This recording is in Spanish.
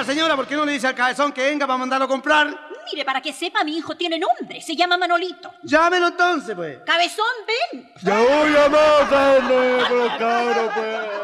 Oiga, señora, ¿por qué no le dice al cabezón que venga para mandarlo a comprar? Mire, para que sepa, mi hijo tiene nombre. Se llama Manolito. Llámelo entonces, pues. Cabezón, ven. Ya voy a más, por los cabros, pues.